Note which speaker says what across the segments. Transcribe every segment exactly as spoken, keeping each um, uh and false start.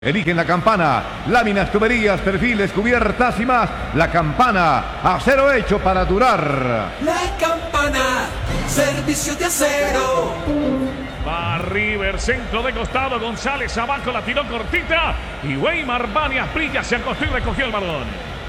Speaker 1: Eligen la campana, láminas, tuberías, perfiles, cubiertas y más. La campana, acero hecho para durar.
Speaker 2: La campana, servicio de acero.
Speaker 3: Va River, centro de costado, González abajo, la tiró cortita. Y Weimar Banias Brilla se acostó y recogió el balón.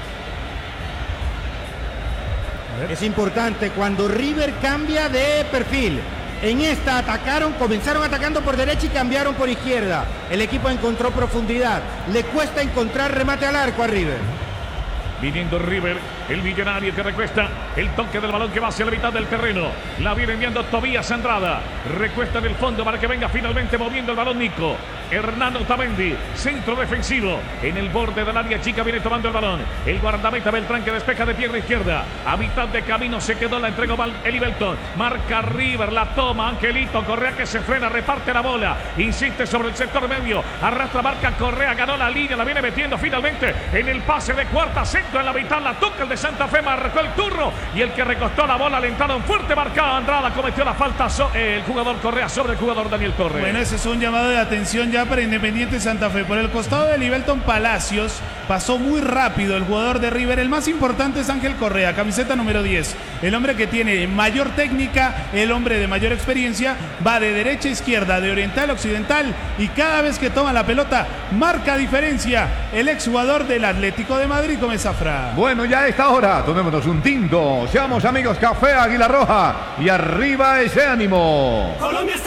Speaker 4: Es importante cuando River cambia de perfil. En esta atacaron, comenzaron atacando por derecha y cambiaron por izquierda. El equipo encontró profundidad. Le cuesta encontrar remate al arco a River.
Speaker 3: Viniendo River, el millonario que recuesta el toque del balón que va hacia la mitad del terreno. La viene enviando Tobías Andrada. Recuesta en el fondo para que venga finalmente moviendo el balón Nico. Hernán Otamendi, centro defensivo. En el borde del área chica viene tomando el balón. El guardameta Beltrán que despeja de pierna izquierda. A mitad de camino se quedó, la entregó Eli Belton. Marca River, la toma Angelito. Correa que se frena, reparte la bola. Insiste sobre el sector medio. Arrastra, marca Correa, ganó la línea. La viene metiendo finalmente en el pase de cuarta. Centro en la mitad, la toca el de Santa Fe. Marcó el turno. Y el que recostó la bola, alentaron fuerte, marcado Andrada. Cometió la falta so el jugador Correa sobre el jugador Daniel Torres.
Speaker 5: Bueno, ese es un llamado de atención ya para Independiente Santa Fe. Por el costado de Libelton Palacios pasó muy rápido el jugador de River. El más importante es Ángel Correa, camiseta número diez. El hombre que tiene mayor técnica, el hombre de mayor experiencia, va de derecha a izquierda, de oriental a occidental, y cada vez que toma la pelota marca diferencia. El exjugador del Atlético de Madrid, Gómez Zafra.
Speaker 1: Bueno, ya a esta hora tomémonos un tinto. Seamos amigos, Café Águila Roja. Y arriba ese ánimo.
Speaker 2: Colombia